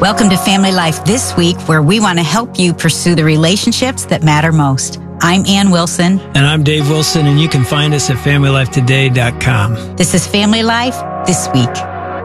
Welcome to Family Life This Week, where we want to help you pursue the relationships that matter most. I'm Ann Wilson. And I'm Dave Wilson, and you can find us at FamilyLifeToday.com. This is Family Life This Week.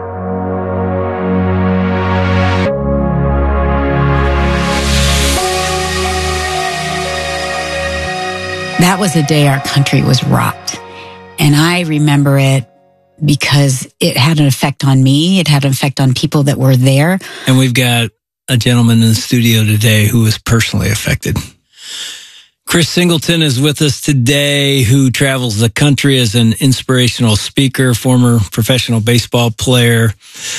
That was a day our country was rocked. And I remember it because it had an effect on me. It had an effect on people that were there. And we've got a gentleman in the studio today who was personally affected. Chris Singleton is with us today, who travels the country as an inspirational speaker, former professional baseball player.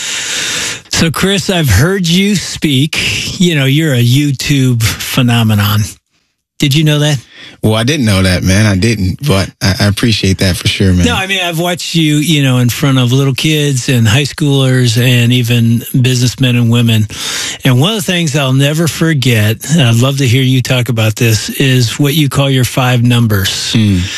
So, Chris, I've heard you speak. You know, you're a YouTube phenomenon. Did you know that? Well, I didn't know that, man. I didn't, but I appreciate that for sure, man. No, I mean, I've watched you, in front of little kids and high schoolers and even businessmen and women. And one of the things I'll never forget, and I'd love to hear you talk about this, is what you call your 5 numbers.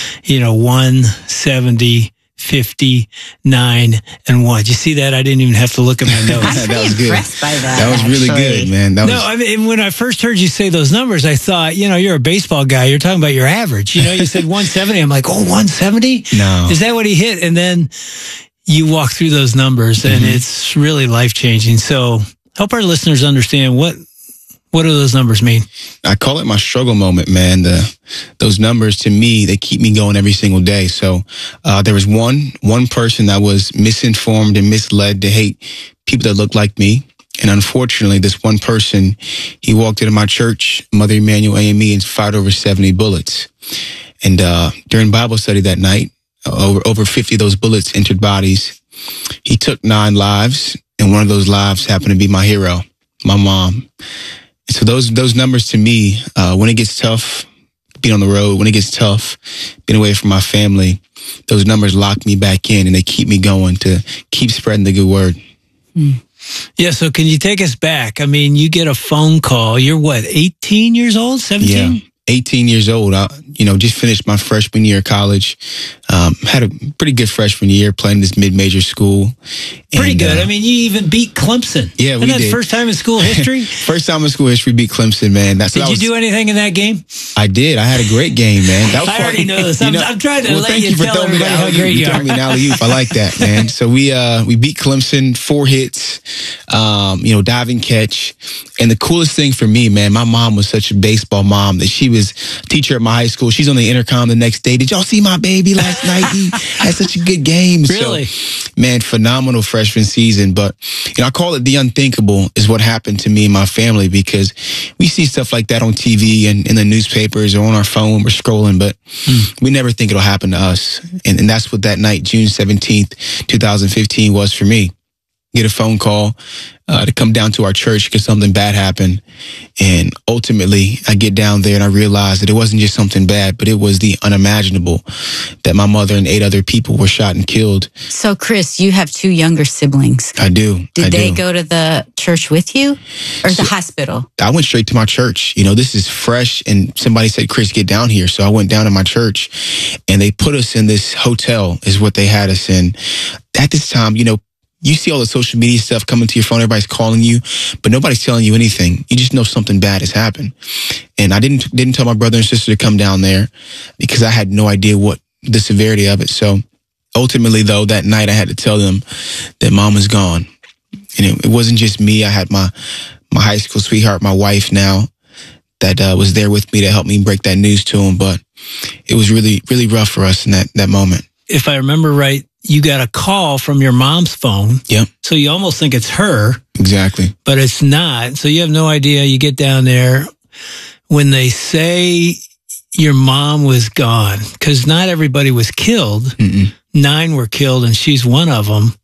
1, 70, 50, 9, and 1. Did you see that? I didn't even have to look at my notes. I'm pretty impressed by that. That was really good, man. I mean, when I first heard you say those numbers, I thought, you're a baseball guy. You're talking about your average. You said 170. I'm like, 170? No. Is that what he hit? And then you walk through those numbers, and it's really life-changing. So help our listeners understand what do those numbers mean? I call it my struggle moment, man. Those numbers, to me, they keep me going every single day. So there was one person that was misinformed and misled to hate people that look like me. And unfortunately, this one person, he walked into my church, Mother Emanuel AME, and fired over 70 bullets. And during Bible study that night, over 50 of those bullets entered bodies. He took 9 lives, and one of those lives happened to be my hero, my mom. So those numbers to me, when it gets tough, being on the road, when it gets tough, being away from my family, those numbers lock me back in and they keep me going to keep spreading the good word. Yeah, so can you take us back? I mean, you get a phone call. You're what, 18 years old, 17? Yeah, 18 years old. I, just finished my freshman year of college. Had a pretty good freshman year playing this mid-major school. Pretty good. I mean, you even beat Clemson. Yeah, we did. did. First time in school history? First time in school history, beat Clemson, man. Did you do anything in that game? I did. I had a great game, man. That was I already know this. I'm trying to let thank you for tell throwing me everybody how great you are. throwing me an alley-oop. I like that, man. So we beat Clemson, 4 hits, diving catch. And the coolest thing for me, man, my mom was such a baseball mom that she was a teacher at my high school. She's on the intercom the next day. Did y'all see my baby last night? He had such a good game. Really? So, man, phenomenal freshman season. But, I call it the unthinkable is what happened to me and my family, because we see stuff like that on TV and in the newspapers or on our phone when we're scrolling, but we never think it'll happen to us. And that's what that night, June 17th, 2015 was for me. Get a phone call to come down to our church because something bad happened. And ultimately, I get down there and I realize that it wasn't just something bad, but it was the unimaginable, that my mother and 8 other people were shot and killed. So, Chris, you have 2 younger siblings. I do. Did they go to the church with you or the hospital? I went straight to my church. This is fresh. And somebody said, Chris, get down here. So I went down to my church and they put us in this hotel is what they had us in. At this time, you see all the social media stuff coming to your phone. Everybody's calling you, but nobody's telling you anything. You just know something bad has happened. And I didn't tell my brother and sister to come down there because I had no idea what the severity of it. So ultimately, though, that night I had to tell them that mom was gone. And it wasn't just me. I had my high school sweetheart, my wife now, that was there with me to help me break that news to him. But it was really, really rough for us in that moment. If I remember right, you got a call from your mom's phone. Yep. So you almost think it's her. Exactly. But it's not. So you have no idea. You get down there when they say your mom was gone, because not everybody was killed. 9 were killed and she's one of them.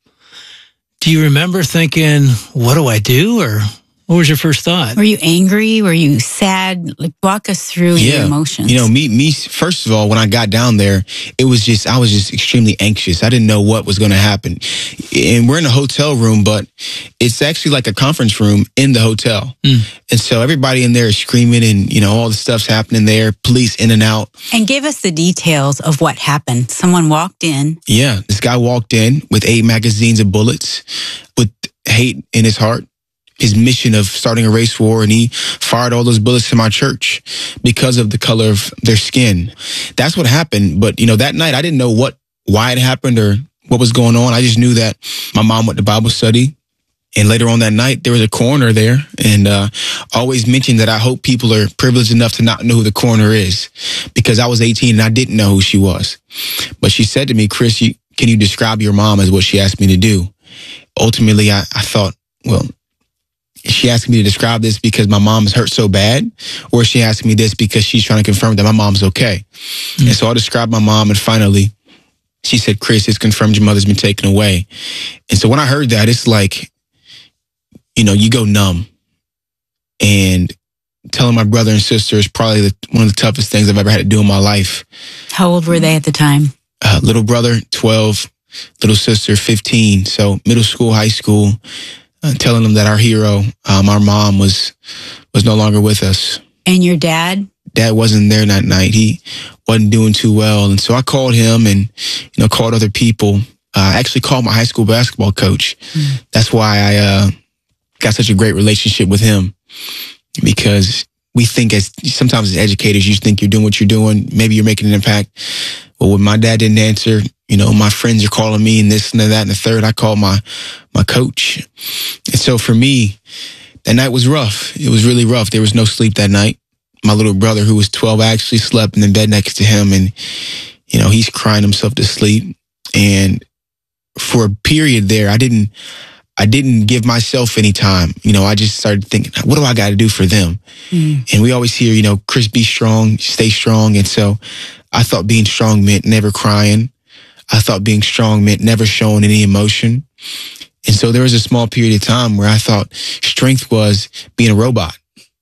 Do you remember thinking, what do I do? Or what was your first thought? Were you angry? Were you sad? Like, walk us through your emotions. Me, first of all, when I got down there, I was just extremely anxious. I didn't know what was going to happen. And we're in a hotel room, but it's actually like a conference room in the hotel. And so everybody in there is screaming and, all the stuff's happening there, police in and out. And give us the details of what happened. Someone walked in. Yeah. This guy walked in with 8 magazines of bullets with hate in his heart. his mission of starting a race war, and he fired all those bullets to my church because of the color of their skin. That's what happened. But, that night I didn't know why it happened or what was going on. I just knew that my mom went to Bible study. And later on that night, there was a coroner there, and always mentioned that I hope people are privileged enough to not know who the coroner is, because I was 18 and I didn't know who she was. But she said to me, Chris, can you describe your mom, as what she asked me to do? Ultimately, I thought, well, is she asking me to describe this because my mom is hurt so bad, or is she asking me this because she's trying to confirm that my mom's okay? Mm-hmm. And so I described my mom, and finally she said, Chris, it's confirmed your mother's been taken away. And so when I heard that, it's like, you go numb. And telling my brother and sister is probably one of the toughest things I've ever had to do in my life. How old were they at the time? Little brother, 12, little sister, 15. So middle school, high school, telling them that our hero, our mom, was no longer with us. And your dad? Dad wasn't there that night. He wasn't doing too well. And so I called him and, called other people. I actually called my high school basketball coach. Mm. That's why I got such a great relationship with him, because we think sometimes as educators, you think you're doing what you're doing. Maybe you're making an impact. Well, when my dad didn't answer, my friends are calling me and this and that and the third. I called my coach. And so for me, that night was rough. It was really rough. There was no sleep that night. My little brother, who was 12, actually slept in the bed next to him, and, he's crying himself to sleep. And for a period there, I didn't give myself any time. I just started thinking, what do I got to do for them? Mm. And we always hear, Chris, be strong, stay strong. And so I thought being strong meant never crying. I thought being strong meant never showing any emotion. And so there was a small period of time where I thought strength was being a robot.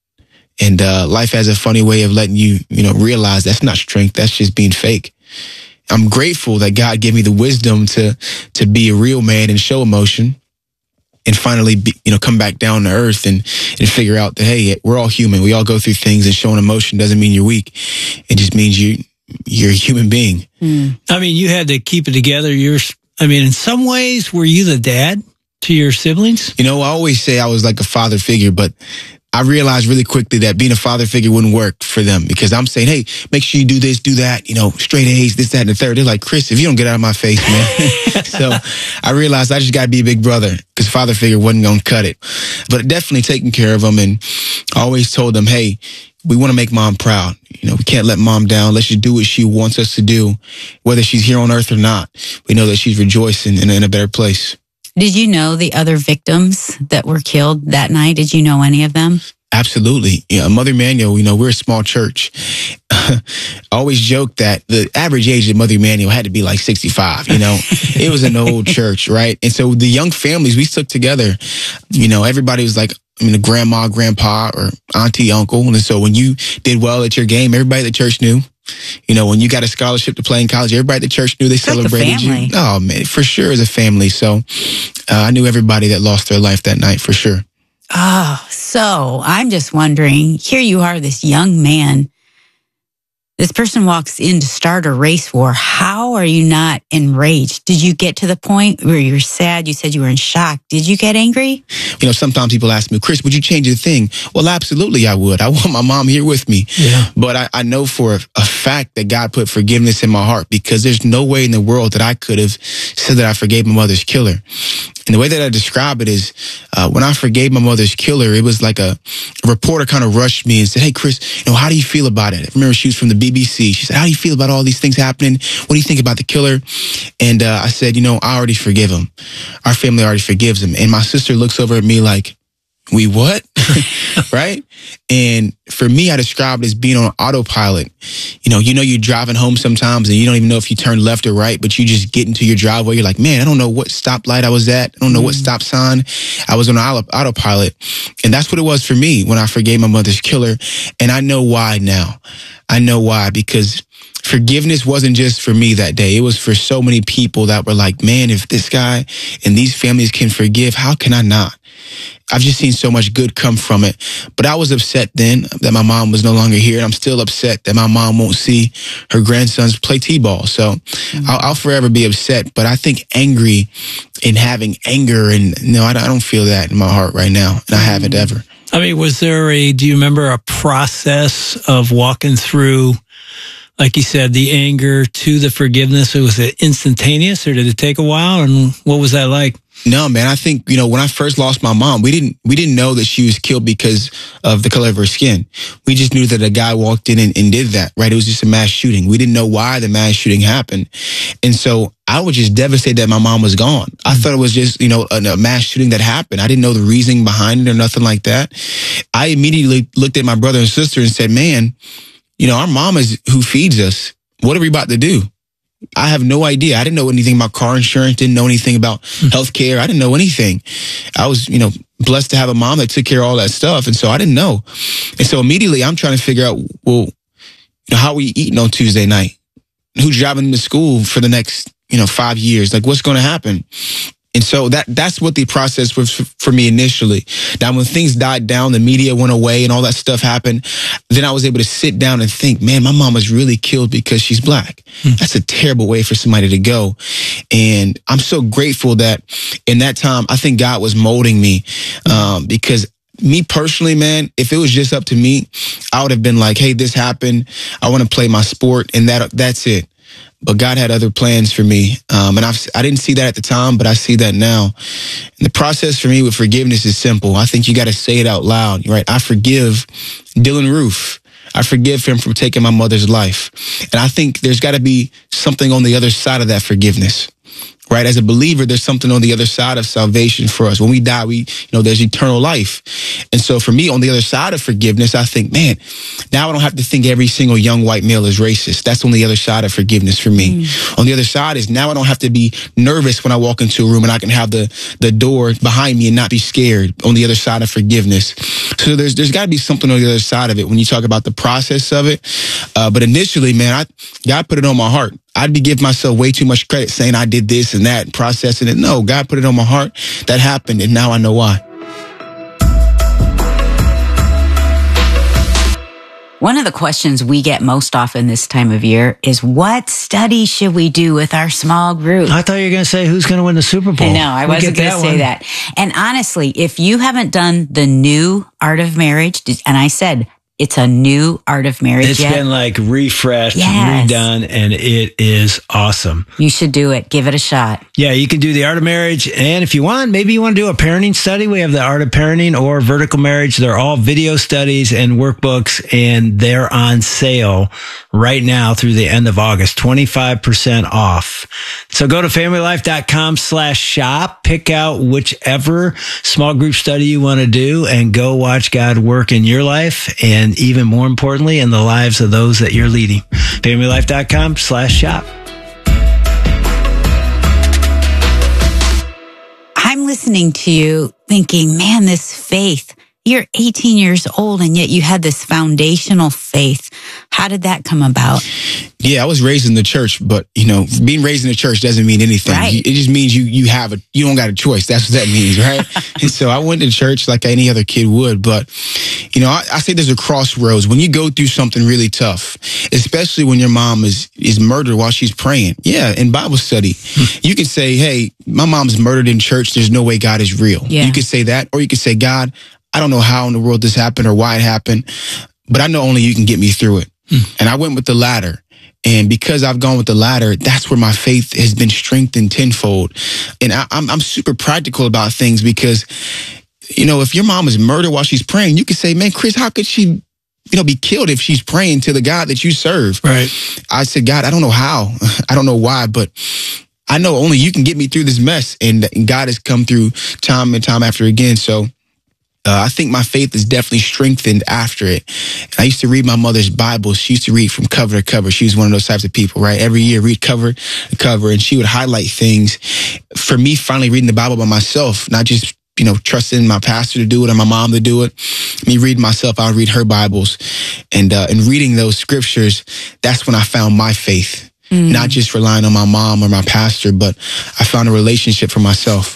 And life has a funny way of letting you, realize that's not strength. That's just being fake. I'm grateful that God gave me the wisdom to be a real man and show emotion. And finally, come back down to earth and figure out that, hey, we're all human. We all go through things, and showing emotion doesn't mean you're weak. It just means you're a human being. Mm. I mean, you had to keep it together. In some ways, were you the dad to your siblings? I always say I was like a father figure, but I realized really quickly that being a father figure wouldn't work for them, because I'm saying, hey, make sure you do this, do that, straight A's, this, that, and the third. They're like, Chris, if you don't get out of my face, man. So I realized I just got to be a big brother, because father figure wasn't going to cut it. But definitely taking care of them, and I always told them, hey, we want to make mom proud. We can't let mom down. Let's just do what she wants us to do, whether she's here on earth or not. We know that she's rejoicing in a better place. Did you know the other victims that were killed that night? Did you know any of them? Absolutely. Mother Emanuel, we're a small church. I always joke that the average age of Mother Emanuel had to be like 65, It was an old church, right? And so the young families, we stuck together. Everybody was like, grandma, grandpa, or auntie, uncle. And so when you did well at your game, everybody at the church knew. When you got a scholarship to play in college, everybody at the church knew. They celebrated you. Oh, man, for sure, as a family. So I knew everybody that lost their life that night, for sure. Oh, so I'm just wondering, here you are, this young man. This person walks in to start a race war. How are you not enraged? Did you get to the point where you're sad? You said you were in shock. Did you get angry? Sometimes people ask me, Chris, would you change a thing? Well, absolutely I would. I want my mom here with me. Yeah. But I know for a fact that God put forgiveness in my heart, because there's no way in the world that I could have said that I forgave my mother's killer. And the way that I describe it is, when I forgave my mother's killer, it was like a reporter kind of rushed me and said, hey, Chris, how do you feel about it? I remember she was from the BBC. She said, how do you feel about all these things happening? What do you think about the killer? And I said, I already forgive him. Our family already forgives him. And my sister looks over at me like, we what? Right? And for me, I described it as being on autopilot. You're driving home sometimes and you don't even know if you turn left or right, but you just get into your driveway. You're like, man, I don't know what stoplight I was at. I don't know what stop sign. I was on autopilot. And that's what it was for me when I forgave my mother's killer. And I know why now. I know why, because forgiveness wasn't just for me that day. It was for so many people that were like, man, if this guy and these families can forgive, how can I not? I've just seen so much good come from it. But I was upset then that my mom was no longer here. And I'm still upset that my mom won't see her grandsons play t-ball. So I'll forever be upset. But I think angry and having anger, and no, I don't feel that in my heart right now. And I haven't ever. I mean, do you remember a process of walking through, like you said, the anger to the forgiveness? Was it instantaneous, or did it take a while? And what was that like? No, man, I think, when I first lost my mom, we didn't know that she was killed because of the color of her skin. We just knew that a guy walked in and did that, right? It was just a mass shooting. We didn't know why the mass shooting happened. And so I was just devastated that my mom was gone. I thought it was just, a mass shooting that happened. I didn't know the reasoning behind it or nothing like that. I immediately looked at my brother and sister and said, man, our mom is who feeds us. What are we about to do? I have no idea. I didn't know anything about car insurance, didn't know anything about healthcare. I didn't know anything. I was, blessed to have a mom that took care of all that stuff. And so I didn't know. And so immediately I'm trying to figure out, well, how are we eating on Tuesday night? Who's driving to school for the next, 5 years? Like, what's going to happen? And so that's what the process was for me initially. Now, when things died down, the media went away and all that stuff happened, then I was able to sit down and think, man, my mom was really killed because she's black. That's a terrible way for somebody to go. And I'm so grateful that in that time, I think God was molding me because me personally, man, if it was just up to me, I would have been like, hey, this happened. I want to play my sport, and that's it. But God had other plans for me. And I didn't see that at the time, but I see that now. And the process for me with forgiveness is simple. I think you got to say it out loud, right? I forgive Dylan Roof. I forgive him for taking my mother's life. And I think there's got to be something on the other side of that forgiveness. Right? As a believer, there's something on the other side of salvation for us. When we die, there's eternal life. And so for me, on the other side of forgiveness, I think, man, now I don't have to think every single young white male is racist. That's on the other side of forgiveness for me. On the other side is now I don't have to be nervous when I walk into a room, and I can have the door behind me and not be scared on the other side of forgiveness. So there's got to be something on the other side of it when you talk about the process of it. But initially, man, God put it on my heart. I'd be giving myself way too much credit saying I did this and that and processing it. No, God put it on my heart. That happened, and now I know why. One of the questions we get most often this time of year is, what study should we do with our small group? I thought you were going to say, who's going to win the Super Bowl? I know, I wasn't going to say that. And honestly, if you haven't done the new Art of Marriage, and I said, it's a new Art of Marriage. It's been like refreshed, redone, and it is awesome. You should do it. Give it a shot. Yeah, you can do the Art of Marriage. And if you want, maybe you want to do a parenting study. We have the Art of Parenting or Vertical Marriage. They're all video studies and workbooks, and they're on sale right now through the end of August, 25% off. So go to familylife.com/shop, pick out whichever small group study you want to do, and go watch God work in your life, and even more importantly, in the lives of those that you're leading. familylife.com/shop. I'm listening to you thinking, man, this faith, you're 18 years old and yet you had this foundational faith. How did that come about? Yeah, I was raised in the church, but being raised in the church doesn't mean anything. Right. It just means you don't got a choice. That's what that means, right? And so I went to church like any other kid would, but I say there's a crossroads when you go through something really tough, especially when your mom is murdered while she's praying. Yeah, in Bible study, you can say, "Hey, my mom's murdered in church. There's no way God is real." Yeah. You could say that, or you could say, "God, I don't know how in the world this happened or why it happened, but I know only you can get me through it." And I went with the latter. And because I've gone with the latter, that's where my faith has been strengthened tenfold. And I'm super practical about things because, if your mom is murdered while she's praying, you could say, man, Chris, how could she, be killed if she's praying to the God that you serve? Right. I said, God, I don't know how. I don't know why, but I know only you can get me through this mess. And God has come through time and time after again. So I think my faith is definitely strengthened after it. And I used to read my mother's Bible. She used to read from cover to cover. She was one of those types of people, right? Every year, read cover to cover, and she would highlight things. For me, finally reading the Bible by myself, not just, trusting my pastor to do it or my mom to do it. Me reading myself, I would read her Bibles. And reading those scriptures, that's when I found my faith. Not just relying on my mom or my pastor, but I found a relationship for myself.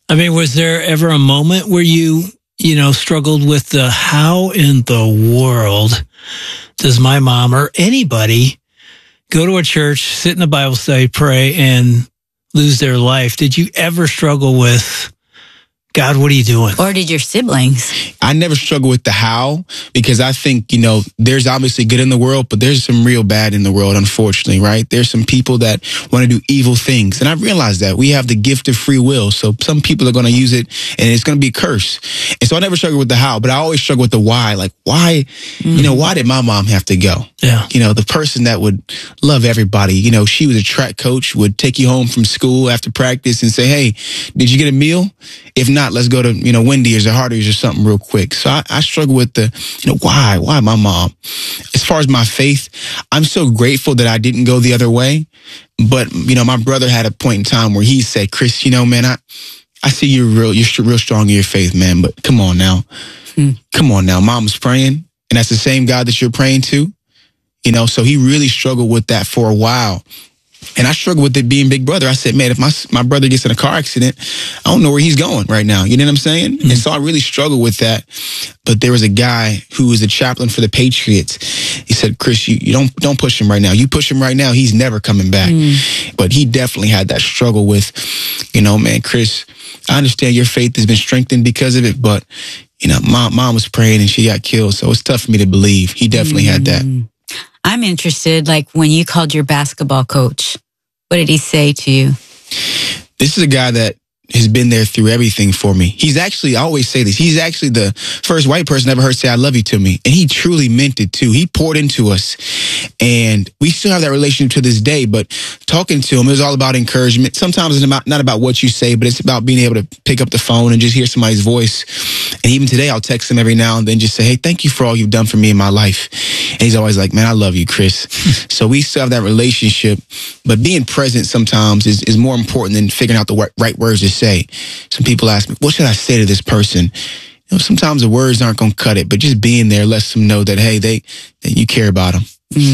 I mean, was there ever a moment where you struggled with the how in the world does my mom or anybody go to a church, sit in a Bible study, pray, and lose their life? Did you ever struggle with, God, what are you doing? Or did your siblings? I never struggle with the how, because I think, there's obviously good in the world, but there's some real bad in the world, unfortunately, right? There's some people that want to do evil things. And I realize that we have the gift of free will. So some people are going to use it and it's going to be a curse. And so I never struggle with the how, but I always struggle with the why. Like, why, why did my mom have to go? Yeah. The person that would love everybody, she was a track coach, would take you home from school after practice and say, hey, did you get a meal? If not, let's go to, Wendy's or Hardee's or something real quick. So I struggle with the, why my mom? As far as my faith, I'm so grateful that I didn't go the other way. But, my brother had a point in time where he said, Chris, man, I see you're real strong in your faith, man, but come on now. Come on now. Mom's praying, and that's the same God that you're praying to. So he really struggled with that for a while. And I struggled with it being big brother. I said, man, if my brother gets in a car accident, I don't know where he's going right now. You know what I'm saying? Mm-hmm. And so I really struggled with that. But there was a guy who was a chaplain for the Patriots. He said, Chris, you don't push him right now. You push him right now, he's never coming back. But he definitely had that struggle with, man, Chris, I understand your faith has been strengthened because of it, but, mom was praying and she got killed. So it's tough for me to believe. He definitely had that. I'm interested, like when you called your basketball coach, what did he say to you? This is a guy that has been there through everything for me. He's actually, I always say this, he's actually the first white person I ever heard say, I love you to me. And he truly meant it too. He poured into us. And we still have that relationship to this day, but talking to him, it was all about encouragement. Sometimes it's not about what you say, but it's about being able to pick up the phone and just hear somebody's voice. And even today, I'll text him every now and then, just say, hey, thank you for all you've done for me in my life. And he's always like, man, I love you, Chris. So we still have that relationship, but being present sometimes is more important than figuring out the right words to say. Some people ask me, what should I say to this person? Sometimes the words aren't going to cut it, but just being there lets them know that, hey, that you care about them.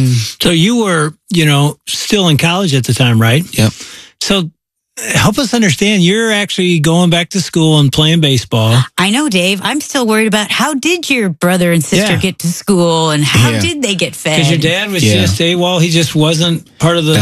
So you were, still in college at the time, right? Yep. So help us understand, you're actually going back to school and playing baseball. I know, Dave. I'm still worried about how did your brother and sister get to school and how did they get fed? Because your dad was just AWOL. He just wasn't part of the...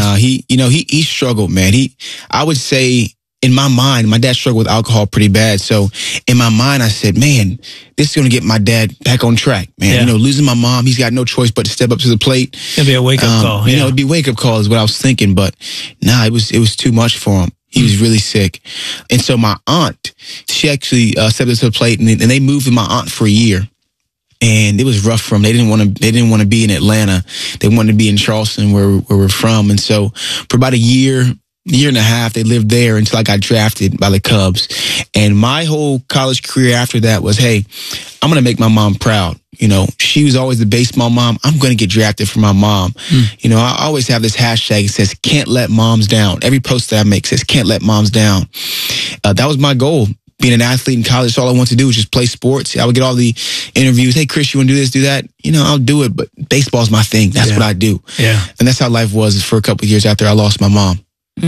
he struggled, man. I would say, in my mind, my dad struggled with alcohol pretty bad. So in my mind, I said, man, this is going to get my dad back on track, man. Losing my mom, he's got no choice but to step up to the plate. It'd be a wake-up call. It'd be a wake-up call is what I was thinking. But nah, it was too much for him. He was really sick. And so my aunt, she actually stepped up to the plate, and they moved with my aunt for a year. And it was rough for them. They didn't want to be in Atlanta. They wanted to be in Charleston, where we're from. And so for about a year and a half, they lived there until I got drafted by the Cubs. And my whole college career after that was, hey, I'm going to make my mom proud. She was always the baseball mom. I'm going to get drafted for my mom. I always have this hashtag. It says, can't let moms down. Every post that I make says, can't let moms down. That was my goal. Being an athlete in college, all I wanted to do was just play sports. I would get all the interviews. Hey, Chris, you want to do this, do that? I'll do it, but baseball's my thing. That's what I do. Yeah. And that's how life was for a couple of years after I lost my mom.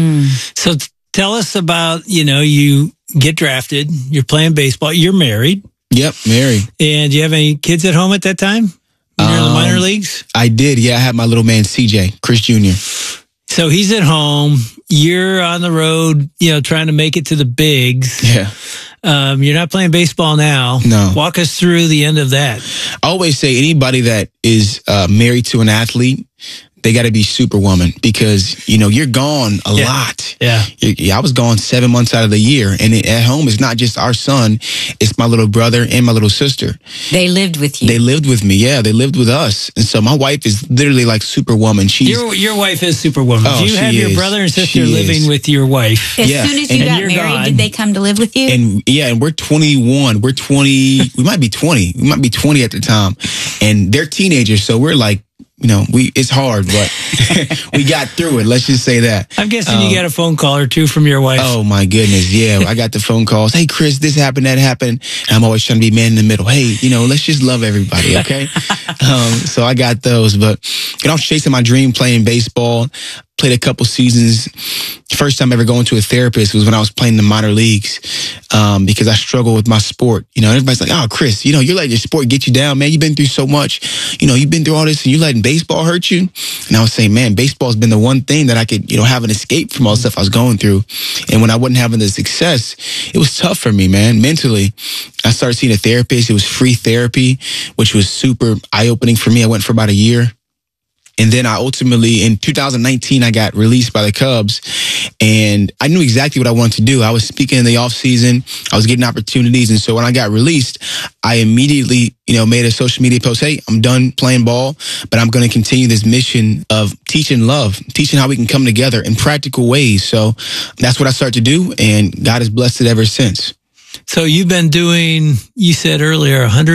So tell us about, you get drafted, you're playing baseball, you're married. Yep, married. And do you have any kids at home at that time? When you're in the minor leagues? I did, yeah. I had my little man, CJ, Chris Jr. So he's at home. You're on the road, trying to make it to the bigs. Yeah. You're not playing baseball now. No. Walk us through the end of that. I always say anybody that is married to an athlete, they got to be superwoman because, you're gone a lot. Yeah. I was gone 7 months out of the year. And at home, it's not just our son. It's my little brother and my little sister. They lived with you. They lived with me. Yeah, they lived with us. And so my wife is literally like superwoman. Your wife is superwoman. Oh, Do you have your brother and sister living with your wife? As soon as you got married, did they come to live with you? And we're 21. We're 20. We might be 20. We might be 20 at the time. And they're teenagers. So we're like, it's hard, but we got through it. Let's just say that. I'm guessing you got a phone call or two from your wife. Oh, my goodness. Yeah, I got the phone calls. Hey, Chris, this happened, that happened. And I'm always trying to be man in the middle. Hey, let's just love everybody, okay? So I got those. But I was chasing my dream playing baseball. played a couple seasons. First time ever going to a therapist was when I was playing in the minor leagues, because I struggle with my sport. You know, everybody's like, "Oh, Chris, you know, you're letting your sport get you down, man. You've been through so much. You know, you've been through all this, and you letting baseball hurt you." And I was saying, man, baseball's been the one thing that I could, you know, have an escape from all the stuff I was going through. And when I wasn't having the success, it was tough for me, man, mentally. I started seeing a therapist. It was free therapy, which was super eye-opening for me. I went for about a year. And then I ultimately, in 2019, I got released by the Cubs, and I knew exactly what I wanted to do. I was speaking in the off season. I was getting opportunities. And so when I got released, I immediately, you know, made a social media post. Hey, I'm done playing ball, but I'm going to continue this mission of teaching love, teaching how we can come together in practical ways. So that's what I started to do, and God has blessed it ever since. So you've been doing, you said earlier,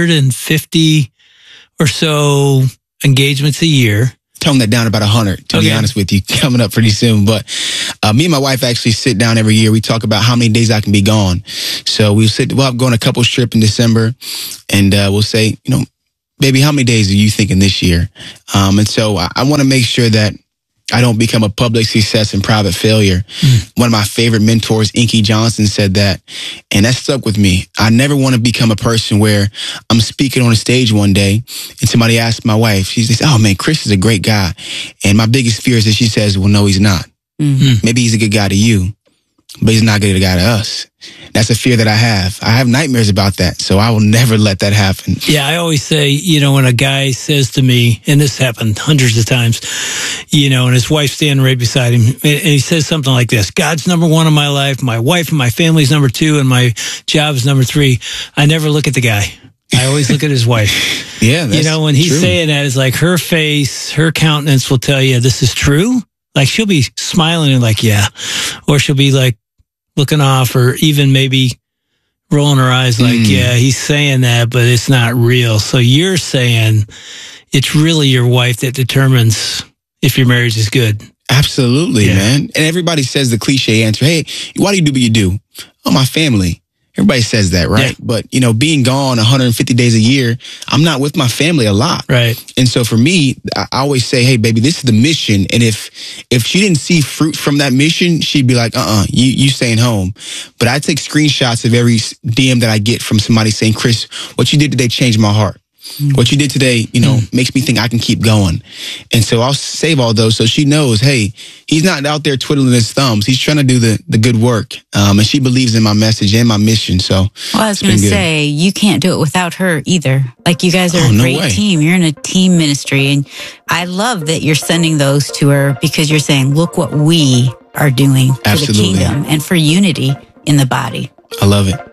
150 or so engagements a year. Tone that down about 100, to be honest with you, coming up pretty soon. But me and my wife actually sit down every year. We talk about how many days I can be gone. So we'll go on a couple trip in December, and we'll say, you know, baby, how many days are you thinking this year? And so I want to make sure that I don't become a public success and private failure. One of my favorite mentors, Inky Johnson, said that, and that stuck with me. I never want to become a person where I'm speaking on a stage one day and somebody asks my wife, she says, "Oh man, Chris is a great guy." And my biggest fear is that she says, "Well, no, he's not. Maybe he's a good guy to you, but he's not a good guy to us." That's a fear that I have. I have nightmares about that, so I will never let that happen. Yeah, I always say, you know, when a guy says to me, and this happened hundreds of times, you know, and his wife's standing right beside him, and he says something like this: "God's number one in my life, my wife and my family's number two, and my job is number three." I never look at the guy. I always look at his wife. Yeah, that's you know, when he's true. saying that, it's like her face, her countenance will tell you this is true. Like she'll be smiling and like, yeah, or she'll be like looking off, or even maybe rolling her eyes like, yeah, he's saying that, but it's not real. So you're saying it's really your wife that determines if your marriage is good. Absolutely, man. And everybody says the cliche answer, "Hey, why do you do what you do?" "Oh, my family." Everybody says that, right? Yeah. But, you know, being gone 150 days a year, I'm not with my family a lot. Right. And so for me, I always say, "Hey, baby, this is the mission." And if she didn't see fruit from that mission, she'd be like, you staying home. But I take screenshots of every DM that I get from somebody saying, "Chris, what you did today changed my heart. What you did today, you know, makes me think I can keep going." And so I'll save all those so she knows, hey, he's not out there twiddling his thumbs. He's trying to do the good work. And she believes in my message and my mission. So, well, I was going to say, you can't do it without her either. Like, you guys are a great team. You're in a team ministry. And I love that you're sending those to her, because you're saying, look what we are doing for the kingdom and for unity in the body. I love it.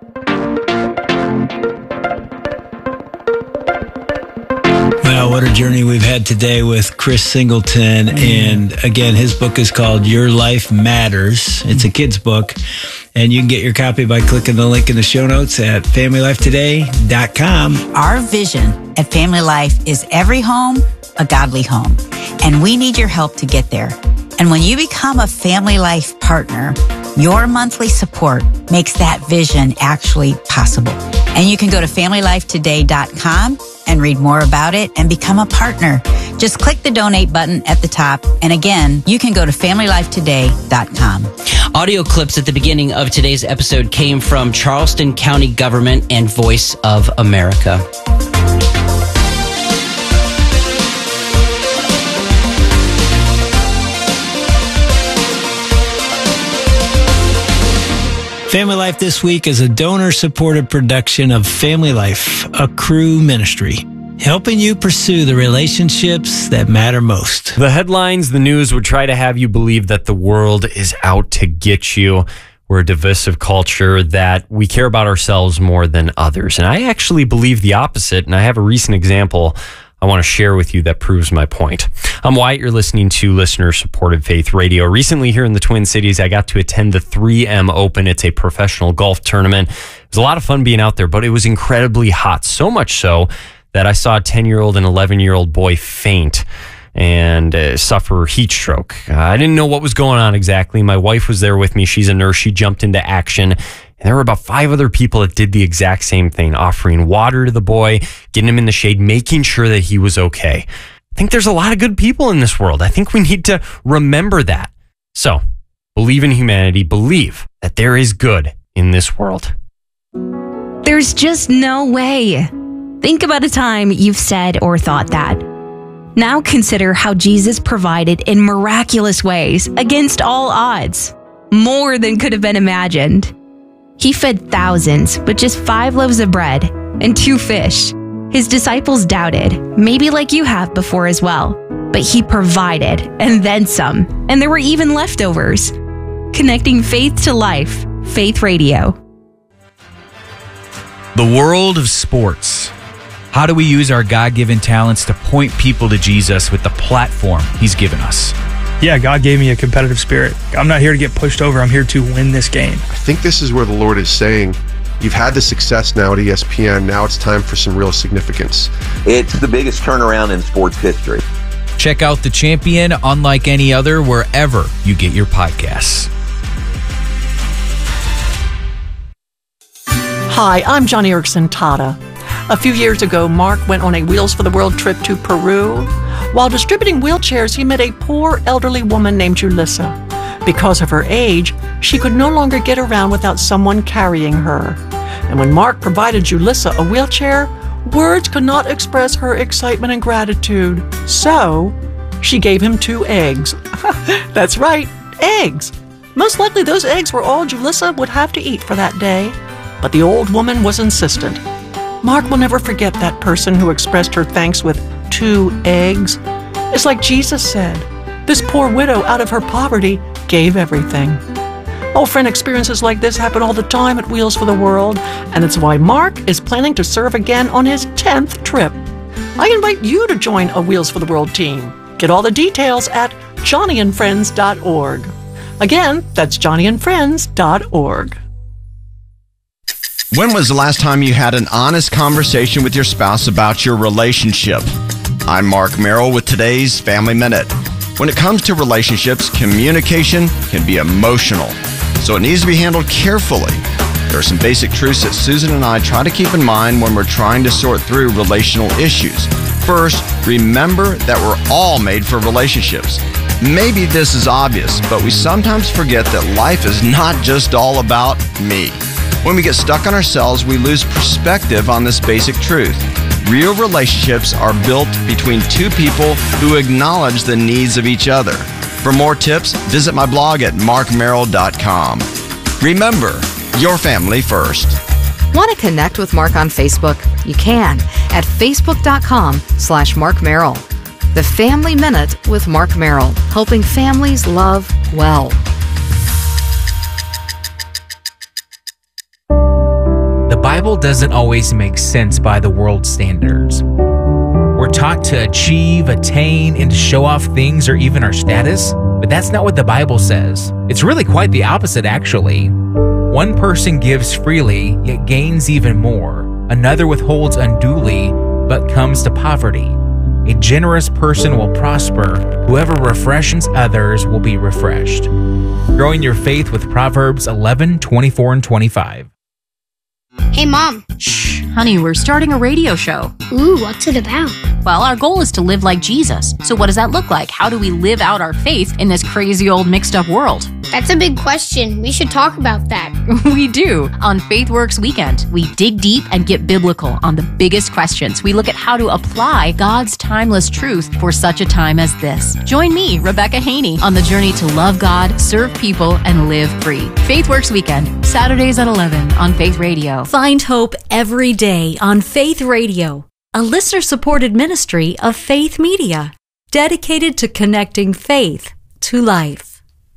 Wow, what a journey we've had today with Chris Singleton. And again, his book is called Your Life Matters. It's a kid's book. And you can get your copy by clicking the link in the show notes at FamilyLifeToday.com. Our vision at Family Life is every home, a godly home. And we need your help to get there. And when you become a Family Life partner, your monthly support makes that vision actually possible. And you can go to FamilyLifeToday.com and read more about it and become a partner. Just click the donate button at the top. And again, you can go to FamilyLifeToday.com. Audio clips at the beginning of today's episode came from Charleston County Government and Voice of America. Family Life this week is a donor-supported production of Family Life, a Cru ministry, helping you pursue the relationships that matter most. The headlines, the news would try to have you believe that the world is out to get you. We're a divisive culture, that we care about ourselves more than others. And I actually believe the opposite, and I have a recent example I want to share with you that proves my point. I'm Wyatt. You're listening to listener-supported Faith Radio. Recently here in the Twin Cities, I got to attend the 3M Open. It's a professional golf tournament. It was a lot of fun being out there, but it was incredibly hot, so much so that I saw a 10-year-old and 11-year-old boy faint and suffer heat stroke. I didn't know what was going on exactly. My wife was there with me. She's a nurse. She jumped into action. And there were about 5 other people that did the exact same thing, offering water to the boy, getting him in the shade, making sure that he was okay. think there's a lot of good people in this world. I think we need to remember that. So, believe in humanity. Believe that there is good in this world. There's just no way. Think about a time you've said or thought that. Now consider how Jesus provided in miraculous ways against all odds, more than could have been imagined. He fed thousands with just 5 loaves of bread and 2 fish. His disciples doubted, maybe like you have before as well, but he provided and then some, and there were even leftovers. Connecting faith to life, Faith Radio. The world of sports. How do we use our God-given talents to point people to Jesus with the platform he's given us? Yeah, God gave me a competitive spirit. I'm not here to get pushed over. I'm here to win this game. I think this is where the Lord is saying, you've had the success now at ESPN. Now it's time for some real significance. It's the biggest turnaround in sports history. Check out The Champion, unlike any other, wherever you get your podcasts. Hi, I'm Johnny Erickson Tata. A few years ago, Mark went on a Wheels for the World trip to Peru. While distributing wheelchairs, he met a poor elderly woman named Julissa. Because of her age, she could no longer get around without someone carrying her. And when Mark provided Julissa a wheelchair, words could not express her excitement and gratitude. So, she gave him 2 eggs. That's right, eggs. Most likely those eggs were all Julissa would have to eat for that day. But the old woman was insistent. Mark will never forget that person who expressed her thanks with 2 eggs. It's like Jesus said, this poor widow out of her poverty gave everything. Oh, friend, experiences like this happen all the time at Wheels for the World, and it's why Mark is planning to serve again on his 10th trip. I invite you to join a Wheels for the World team. Get all the details at johnnyandfriends.org. Again, that's johnnyandfriends.org. When was the last time you had an honest conversation with your spouse about your relationship? I'm Mark Merrill with today's Family Minute. When it comes to relationships, communication can be emotional, so it needs to be handled carefully. There are some basic truths that Susan and I try to keep in mind when we're trying to sort through relational issues. First, remember that we're all made for relationships. Maybe this is obvious, but we sometimes forget that life is not just all about me. When we get stuck on ourselves, we lose perspective on this basic truth. Real relationships are built between 2 people who acknowledge the needs of each other. For more tips, visit my blog at markmerrill.com. Remember, your family first. Want to connect with Mark on Facebook? You can at facebook.com/Mark Merrill. The Family Minute with Mark Merrill, helping families love well. The Bible doesn't always make sense by the world's standards. We're taught to achieve, attain, and to show off things or even our status, but that's not what the Bible says. It's really quite the opposite, actually. One person gives freely, yet gains even more. Another withholds unduly, but comes to poverty. A generous person will prosper. Whoever refreshes others will be refreshed. Growing your faith with Proverbs 11:24 and 25. Hey, Mom. Shh, honey, we're starting a radio show. Ooh, what's it about? Well, our goal is to live like Jesus. So what does that look like? How do we live out our faith in this crazy old mixed up world? That's a big question. We should talk about that. We do. On FaithWorks Weekend, we dig deep and get biblical on the biggest questions. We look at how to apply God's timeless truth for such a time as this. Join me, Rebecca Haney, on the journey to love God, serve people, and live free. FaithWorks Weekend, Saturdays at 11 on Faith Radio. Find hope every day on Faith Radio, a listener-supported ministry of Faith Media, dedicated to connecting faith to life.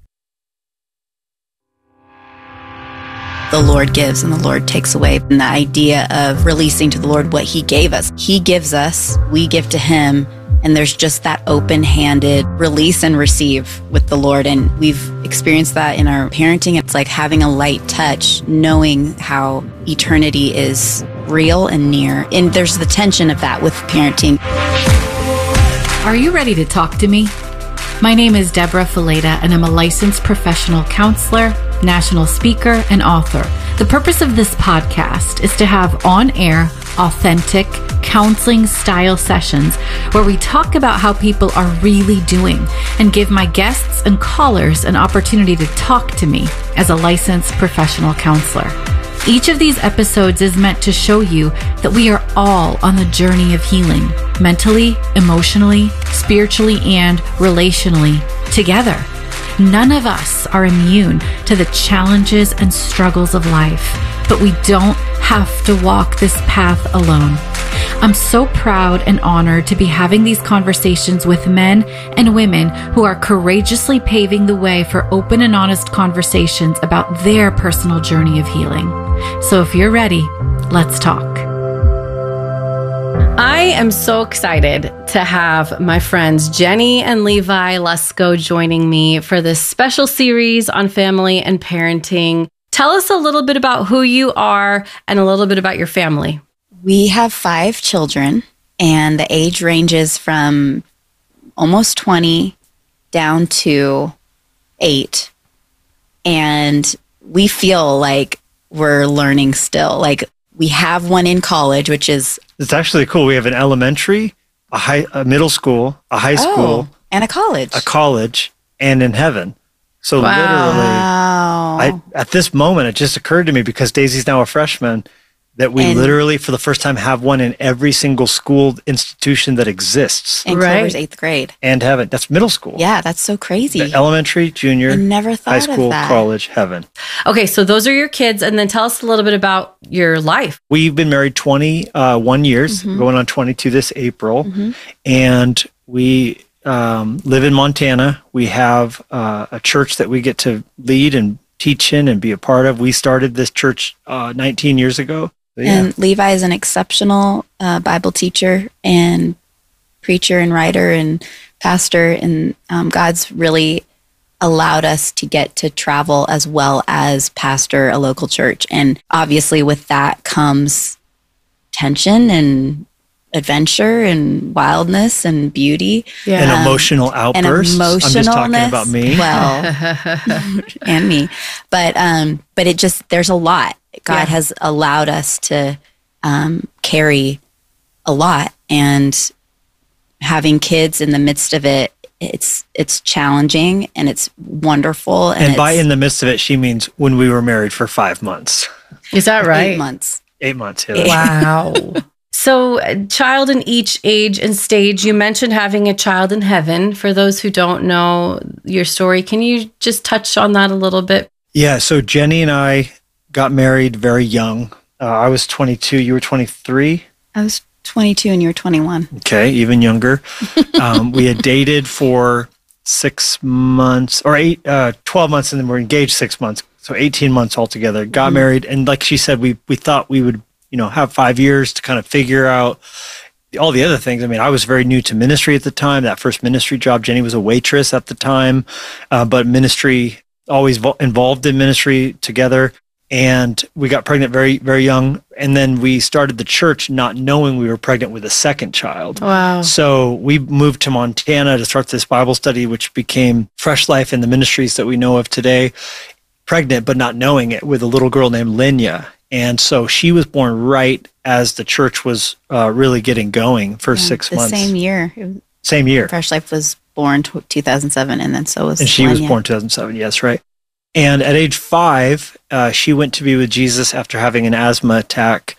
The Lord gives and the Lord takes away. And the idea of releasing to the Lord what He gave us. He gives us, we give to Him, and there's just that open-handed release and receive with the Lord. And we've experienced that in our parenting. It's like having a light touch, knowing how eternity is real and near. And there's the tension of that with parenting. Are you ready to talk to me? My name is Deborah Fileta, and I'm a licensed professional counselor, national speaker, and author. The purpose of this podcast is to have on-air, authentic, counseling style sessions where we talk about how people are really doing and give my guests and callers an opportunity to talk to me as a licensed professional counselor. Each of these episodes is meant to show you that we are all on the journey of healing, mentally, emotionally, spiritually, and relationally, together. None of us are immune to the challenges and struggles of life, but we don't have to walk this path alone. I'm so proud and honored to be having these conversations with men and women who are courageously paving the way for open and honest conversations about their personal journey of healing. So if you're ready, let's talk. I am so excited to have my friends Jenny and Levi Lusko joining me for this special series on family and parenting. Tell us a little bit about who you are and a little bit about your family. We have 5 children, and the age ranges from almost 20 down to 8. And we feel like we're learning still. Like, we have one in college, which is... It's actually cool. We have an elementary, a middle school, a high school. And a college. A college, and in heaven. So literally, at this moment, it just occurred to me, because Daisy's now a freshman, that we literally, for the first time, have one in every single school institution that exists. And Clover's 8th grade. And heaven. That's middle school. Yeah, that's so crazy. The elementary, junior, I never thought high school, of that. college, heaven. Okay, so those are your kids, and then tell us a little bit about your life. We've been married 21 years, going on 22 this April, and we live in Montana. We have a church that we get to lead and teach in and be a part of. We started this church 19 years ago. So, yeah. And Levi is an exceptional Bible teacher and preacher and writer and pastor, and God's really allowed us to get to travel as well as pastor a local church. And obviously with that comes tension and adventure and wildness and beauty. And emotional outbursts. And emotionalness. I'm just talking about me. Well, and me. But it just, there's a lot. God has allowed us to carry a lot, and having kids in the midst of it, it's challenging and it's wonderful. And by in the midst of it, she means when we were married for 5 months. Is that right? 8 months. 8 months. Yeah. Wow. So, a child in each age and stage. You mentioned having a child in heaven. For those who don't know your story, can you just touch on that a little bit? Yeah. So Jenny and I got married very young. I was 22. You were 23? I was 22 and you were 21. Okay, even younger. We had dated for 6 months, or 12 months, and then we're engaged 6 months. So 18 months altogether. Got married, and like she said, we thought we would, have 5 years to kind of figure out all the other things. I mean, I was very new to ministry at the time. That first ministry job, Jenny was a waitress at the time, but ministry, always involved in ministry together. And we got pregnant very, very young. And then we started the church not knowing we were pregnant with a second child. Wow. So we moved to Montana to start this Bible study, which became Fresh Life in the ministries that we know of today. Pregnant, but not knowing it, with a little girl named Linya. And so she was born right as the church was really getting going for 6 months. The same year. Same year. Fresh Life was born 2007, and then so was And she was Linya. born 2007, yes, right. And at age 5, she went to be with Jesus after having an asthma attack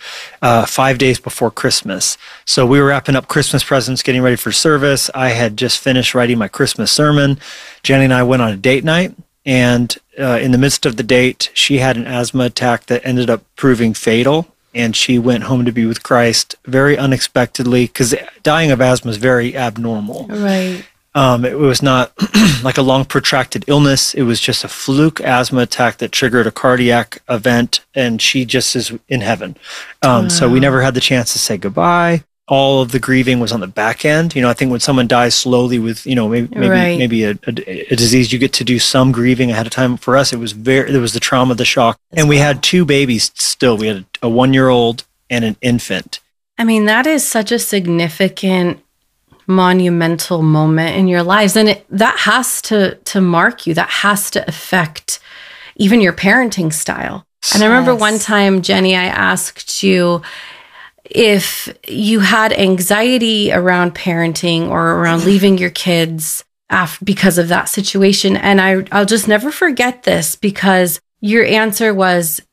5 days before Christmas. So we were wrapping up Christmas presents, getting ready for service. I had just finished writing my Christmas sermon. Jenny and I went on a date night. And in the midst of the date, she had an asthma attack that ended up proving fatal. And she went home to be with Christ very unexpectedly, because dying of asthma is very abnormal. Right. It was not like a long protracted illness. It was just a fluke asthma attack that triggered a cardiac event, and she just is in heaven. So we never had the chance to say goodbye. All of the grieving was on the back end. I think when someone dies slowly with, maybe a disease, you get to do some grieving ahead of time. For us, there was the trauma, the shock. And we had 2 babies still. We had a 1-year-old and an infant. I mean, that is such a significant, monumental moment in your lives. And that has to mark you. That has to affect even your parenting style. And I remember one time, Jenny, I asked you, if you had anxiety around parenting or around leaving your kids because of that situation. And I'll just never forget this, because your answer was,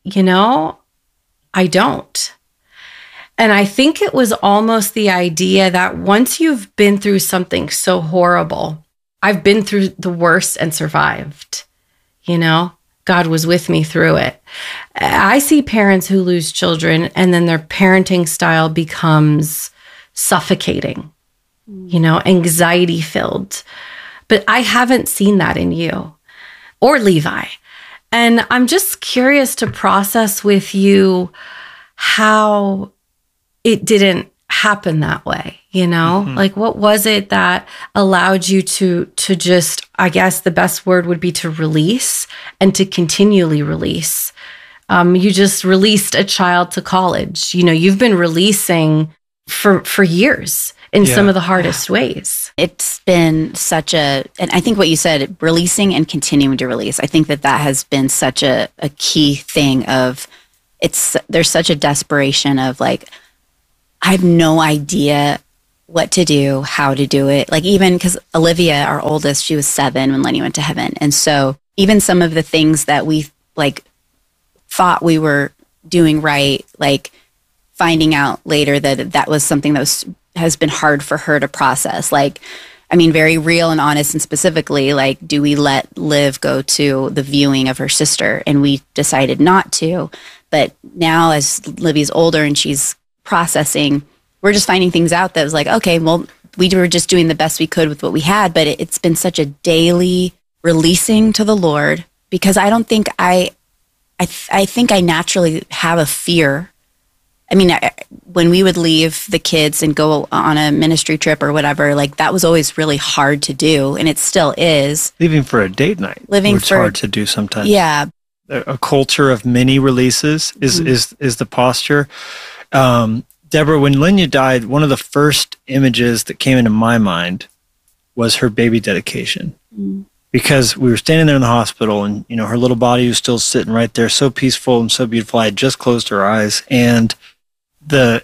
I don't. And I think it was almost the idea that once you've been through something so horrible, I've been through the worst and survived, God was with me through it. I see parents who lose children and then their parenting style becomes suffocating, anxiety filled. But I haven't seen that in you or Levi. And I'm just curious to process with you how it didn't happen that way, Like, what was it that allowed you to just, I guess the best word would be to release and to continually release? You just released a child to college. You've been releasing for years in some of the hardest ways. It's been and I think what you said, releasing and continuing to release, I think that has been such a key thing of there's such a desperation of like, I have no idea what to do, how to do it. Like, even because Olivia, our oldest, she was 7 when Lenny went to heaven. And so even some of the things that we thought we were doing right, like finding out later that was something that has been hard for her to process. Like, I mean, very real and honest, and specifically, like, do we let Liv go to the viewing of her sister? And we decided not to. But now as Livy's older and she's processing, we're just finding things out that was like, okay, well, we were just doing the best we could with what we had, but it's been such a daily releasing to the Lord, because I don't think I think I naturally have a fear. I mean, when we would leave the kids and go on a ministry trip or whatever, like, that was always really hard to do, and it still is. Leaving for a date night, it's hard to do sometimes. Yeah, a culture of mini releases is the posture. Deborah, when Linya died, one of the first images that came into my mind was her baby dedication. Because we were standing there in the hospital and, her little body was still sitting right there, so peaceful and so beautiful. I had just closed her eyes, and the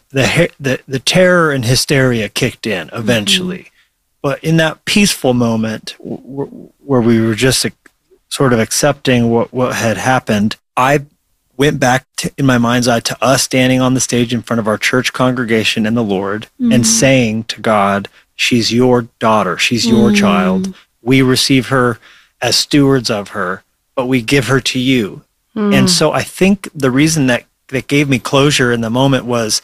terror and hysteria kicked in eventually. But in that peaceful moment where we were just sort of accepting what had happened, I went back in my mind's eye to us standing on the stage in front of our church congregation and the Lord and saying to God, she's your daughter, she's your child. We receive her as stewards of her, but we give her to you. And so I think the reason that gave me closure in the moment was,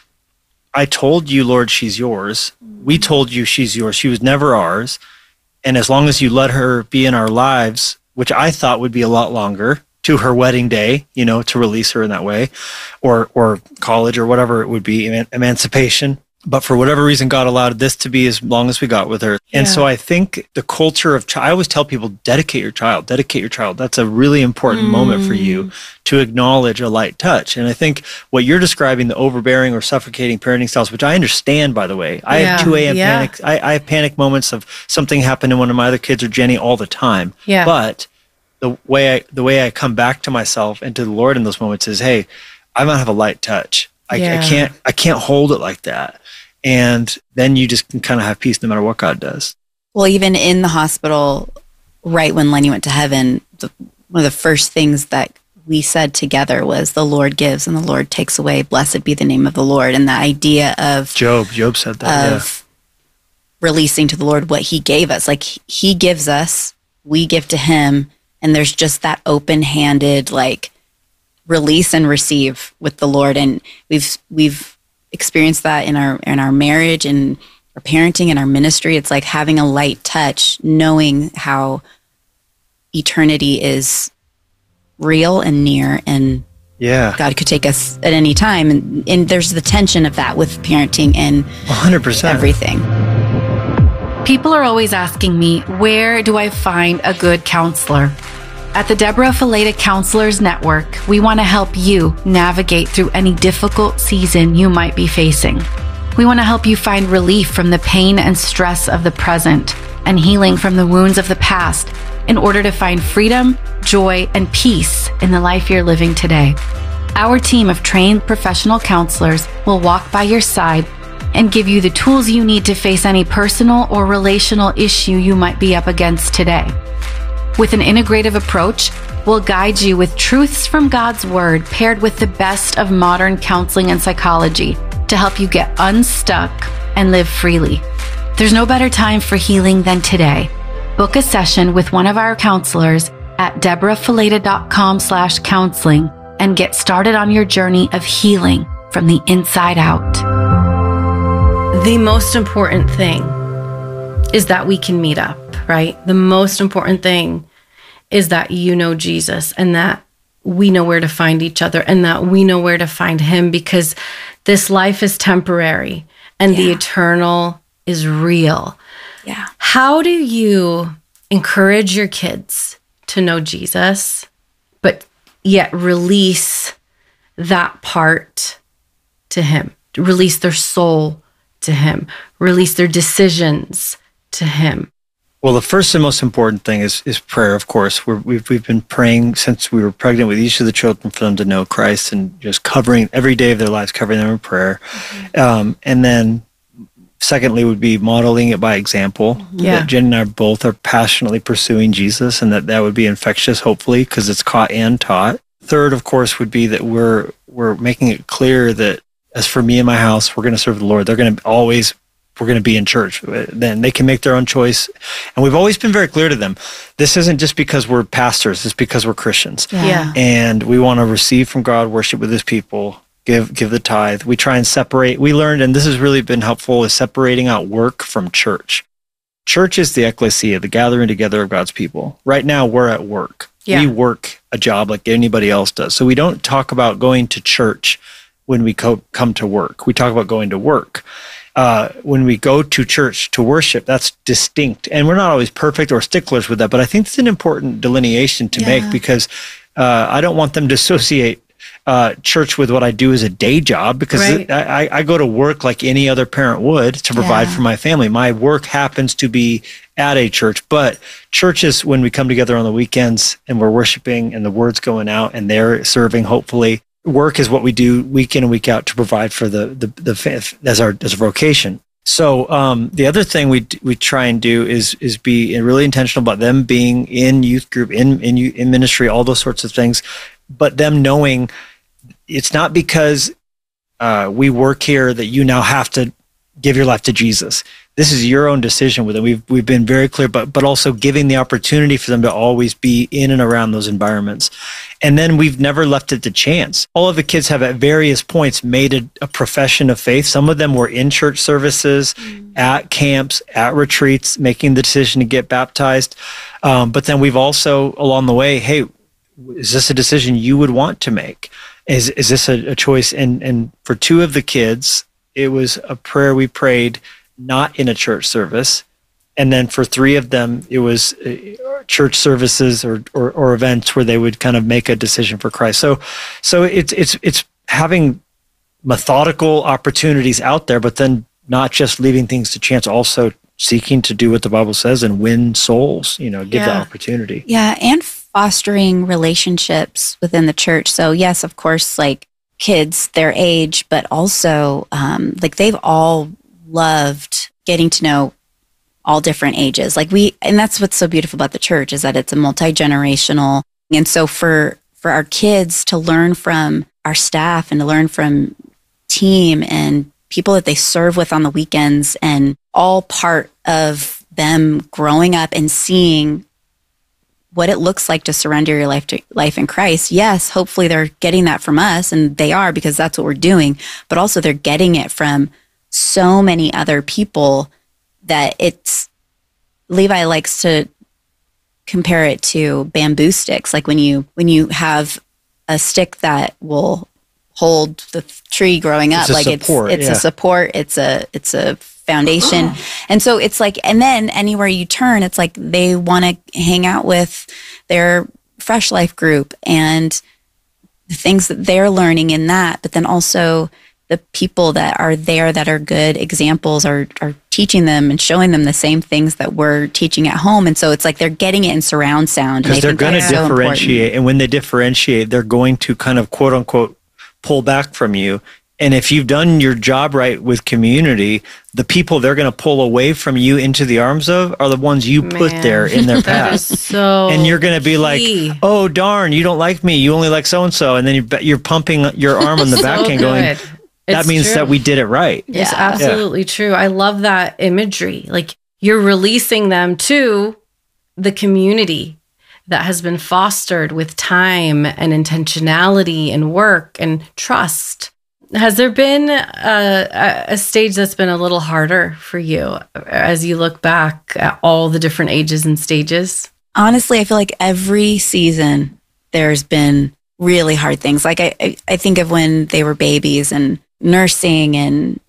I told you, Lord, she's yours. We told you she's yours. She was never ours. And as long as you let her be in our lives, which I thought would be a lot longer, to her wedding day, to release her in that way, or college or whatever it would be, emancipation. But for whatever reason, God allowed this to be as long as we got with her. And so I think the culture of I always tell people, dedicate your child. That's a really important moment for you to acknowledge a light touch. And I think what you're describing, the overbearing or suffocating parenting styles, which I understand, by the way. I have 2 a.m. panic. I have panic moments of something happened to one of my other kids or Jenny all the time. Yeah. But the way I come back to myself and to the Lord in those moments is, hey, I might have a light touch. I can't hold it like that. And then you just can kind of have peace no matter what God does. Well, even in the hospital, right when Lenny went to heaven, one of the first things that we said together was, the Lord gives and the Lord takes away. Blessed be the name of the Lord. And the idea of Job said that, releasing to the Lord what he gave us. Like, he gives us, we give to him. And there's just that open-handed, like, release and receive with the Lord. And we've experienced that in our marriage and our parenting and our ministry. It's like having a light touch, knowing how eternity is real and near, and God could take us at any time. And there's the tension of that with parenting and 100% everything. People are always asking me, where do I find a good counselor? At the Deborah Fileta Counselors Network, we want to help you navigate through any difficult season you might be facing. We want to help you find relief from the pain and stress of the present and healing from the wounds of the past in order to find freedom, joy, and peace in the life you're living today. Our team of trained professional counselors will walk by your side and give you the tools you need to face any personal or relational issue you might be up against today. With an integrative approach, we'll guide you with truths from God's Word paired with the best of modern counseling and psychology to help you get unstuck and live freely. There's no better time for healing than today. Book a session with one of our counselors at deborahfileta.com/counseling and get started on your journey of healing from the inside out. The most important thing is that we can meet up, right? The most important thing is that you know Jesus and that we know where to find each other and that we know where to find him, because this life is temporary and the eternal is real. Yeah. How do you encourage your kids to know Jesus, but yet release that part to him, release their soul to him, release their decisions to him? Well, the first and most important thing is prayer, of course. We've been praying since we were pregnant with each of the children for them to know Christ, and just covering every day of their lives, covering them in prayer. And then secondly would be modeling it by example. Yeah. That Jen and I both are passionately pursuing Jesus, and that would be infectious, hopefully, because it's caught and taught. Third, of course, would be that we're making it clear that as for me and my house, we're going to serve the Lord. We're going to be in church. Then they can make their own choice. And we've always been very clear to them, this isn't just because we're pastors, it's because we're Christians. Yeah. And we want to receive from God, worship with his people, give the tithe. We try and separate. We learned, and this has really been helpful, is separating out work from church. Church is the ecclesia, the gathering together of God's people. Right now, we're at work. Yeah. We work a job like anybody else does. So we don't talk about going to church when we come to work. We talk about going to work. When we go to church to worship, that's distinct. And we're not always perfect or sticklers with that, but I think it's an important delineation to make, because I don't want them to associate church with what I do as a day job, because I go to work like any other parent would to provide for my family. My work happens to be at a church, but church is when we come together on the weekends and we're worshiping and the word's going out and they're serving, hopefully. Work is what we do week in and week out to provide for as a vocation. So the other thing we try and do is be really intentional about them being in youth group, in ministry, all those sorts of things, but them knowing it's not because we work here that you now have to give your life to Jesus. This is your own decision with it. We've been very clear, but also giving the opportunity for them to always be in and around those environments. And then we've never left it to chance. All of the kids have at various points made a profession of faith. Some of them were in church services, at camps, at retreats, making the decision to get baptized. But then we've also, along the way, hey, is this a decision you would want to make? Is this a choice? And for two of the kids, it was a prayer we prayed not in a church service. And then for three of them, it was church services or events where they would kind of make a decision for Christ. So it's having methodical opportunities out there, but then not just leaving things to chance, also seeking to do what the Bible says and win souls, give the opportunity. Yeah, and fostering relationships within the church. So yes, of course, like kids their age, but also like they've all loved getting to know all different ages. And that's what's so beautiful about the church, is that it's a multi-generational. And so for our kids to learn from our staff and to learn from team and people that they serve with on the weekends, and all part of them growing up and seeing what it looks like to surrender your life in Christ. Yes, hopefully they're getting that from us, and they are, because that's what we're doing, but also they're getting it from so many other people that Levi likes to compare it to bamboo sticks. Like when you have a stick that will hold the tree growing up, it's a support, it's a foundation. And so it's like, and then anywhere you turn, it's like they want to hang out with their Fresh Life group and the things that they're learning in that, but then also the people that are there that are good examples are teaching them and showing them the same things that we're teaching at home. And so it's like they're getting it in surround sound. Because they're going to differentiate. And when they differentiate, they're going to kind of quote unquote pull back from you. And if you've done your job right with community, the people they're going to pull away from you into the arms of are the ones you put there in their That path. is so And you're going to be like, key. oh, darn, you don't like me. You only like so-and-so. And then you're pumping your arm on the So back and going, good. that It's means true. that we did it right. It's absolutely true. I love that imagery. Like you're releasing them to the community that has been fostered with time and intentionality and work and trust. Has there been a stage that's been a little harder for you as you look back at all the different ages and stages? Honestly, I feel like every season there's been really hard things. Like I think of when they were babies and nursing and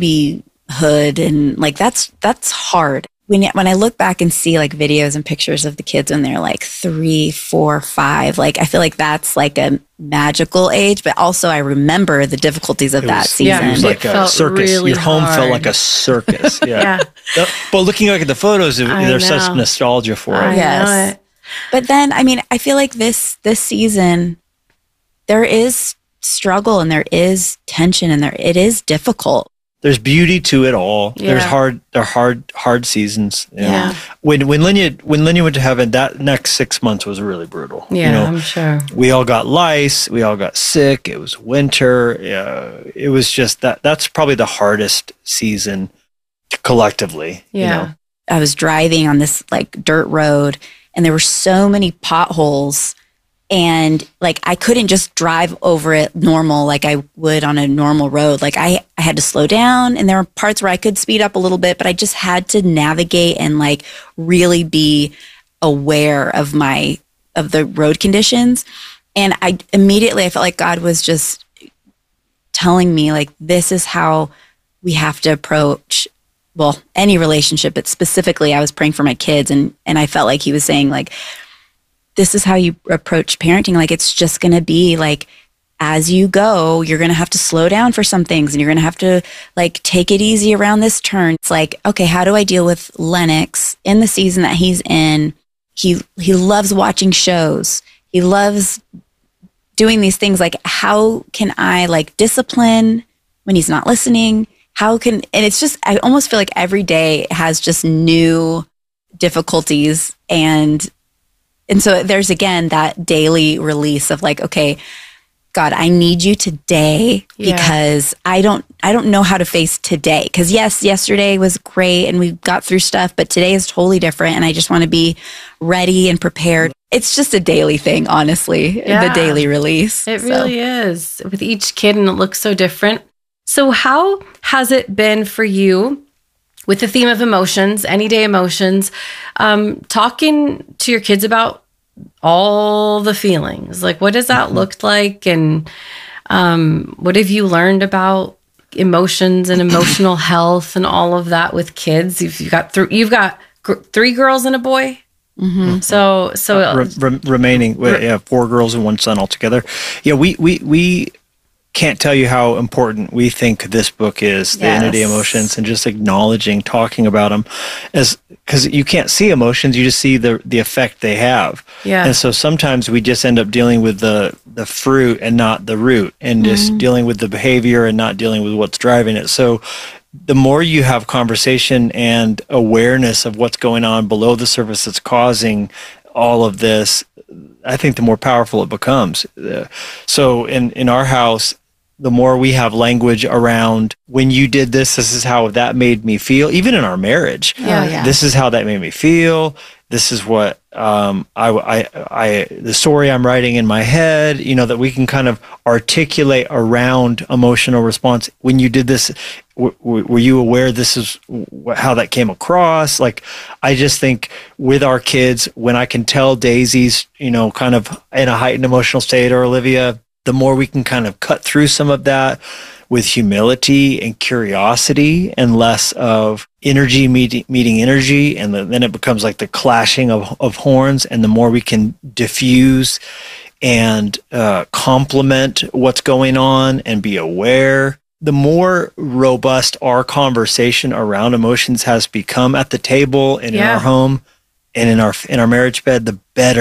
babyhood, and like that's hard. When I look back and see like videos and pictures of the kids when they're like 3, 4, 5, like I feel like that's like a magical age, but also I remember the difficulties of that season. It was like a circus. Really Your home felt hard. like a circus. Yeah. But looking back at the photos, there's such nostalgia for it. Yes. But then, I mean, I feel like this season, there is struggle and there is tension and it is difficult. There's beauty to it all. Yeah. There are hard seasons. You know. Yeah. When Linya went to heaven, that next 6 months was really brutal. Yeah, I'm sure. We all got lice. We all got sick. It was winter. It was just that's probably the hardest season collectively. Yeah. You know? I was driving on this like dirt road and there were so many potholes and like I couldn't just drive over it normal like I would on a normal road. Like I had to slow down and there were parts where I could speed up a little bit, but I just had to navigate and like really be aware of the road conditions. And I felt like God was just telling me like, this is how we have to approach any relationship, but specifically I was praying for my kids and I felt like he was saying like, this is how you approach parenting. Like, it's just going to be like, as you go, you're going to have to slow down for some things and you're going to have to like take it easy around this turn. It's like, okay, how do I deal with Lennox in the season that he's in? He loves watching shows. He loves doing these things. Like, how can I like discipline when he's not listening? And it's just, I almost feel like every day has just new difficulties. And so there's again that daily release of like, okay, God, I need you today because I don't know how to face today. Because yes, yesterday was great and we got through stuff, but today is totally different. And I just want to be ready and prepared. It's just a daily thing, honestly, the daily release. It really is with each kid and it looks so different. So how has it been for you with the theme of emotions, anyday emotions, talking to your kids about all the feelings? Like, what does that look like? And what have you learned about emotions and emotional health and all of that with kids? You've got 3 girls and a boy. Mm-hmm. So remaining, 4 girls and 1 son altogether. Yeah, we can't tell you how important we think this book is, the Everyday Emotions, and just acknowledging, talking about them, because you can't see emotions, you just see the effect they have. Yeah. And so sometimes we just end up dealing with the fruit and not the root, and just dealing with the behavior and not dealing with what's driving it. So the more you have conversation and awareness of what's going on below the surface that's causing all of this, I think the more powerful it becomes. So in our house, the more we have language around, when you did this is how that made me feel. Even in our marriage, this is how that made me feel. This is what the story I'm writing in my head. That we can kind of articulate around emotional response. When you did this, were you aware this is how that came across? Like, I just think with our kids, when I can tell Daisy's, kind of in a heightened emotional state, or Olivia, the more we can kind of cut through some of that with humility and curiosity and less of energy meeting energy. And then it becomes like the clashing of horns. And the more we can diffuse and complement what's going on and be aware, the more robust our conversation around emotions has become at the table and in our home and in our marriage bed, the better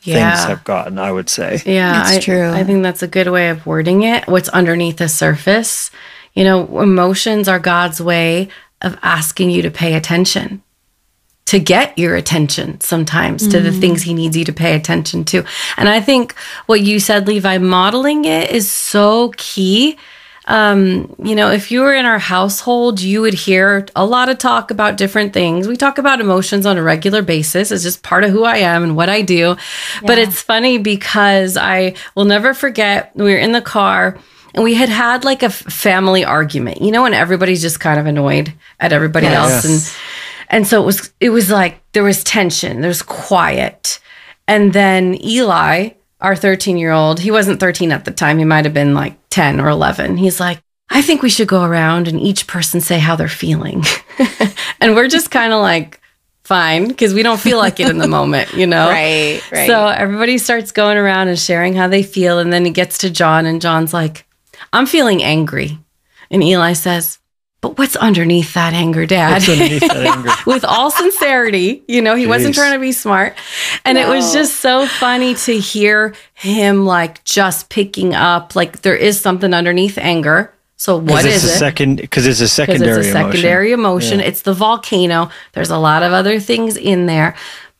Yeah. things have gotten, I would say. Yeah, That's true. I think that's a good way of wording it. What's underneath the surface? You know, emotions are God's way of asking you to pay attention, to get your attention sometimes to the things he needs you to pay attention to. And I think what you said, Levi, modeling it is so key. You know, if you were in our household, you would hear a lot of talk about different things. We talk about emotions on a regular basis. It's just part of who I am and what I do. Yeah. But it's funny because I will never forget, we were in the car and we had like a family argument, you know, and everybody's just kind of annoyed at everybody else. And so it was like there was tension, there's quiet. And then Eli, our 13-year-old, he wasn't 13 at the time. He might have been like 10 or 11. He's like, I think we should go around and each person say how they're feeling. And we're just kind of like, fine, because we don't feel like it in the moment, you know? Right. So everybody starts going around and sharing how they feel. And then it gets to John and John's like, I'm feeling angry. And Eli says, but what's underneath that anger, Dad? What's underneath that anger? With all sincerity, you know, he wasn't trying to be smart. And it was just so funny to hear him like just picking up, like there is something underneath anger. So what is it? Because it's a secondary emotion. Yeah. It's the volcano. There's a lot of other things in there.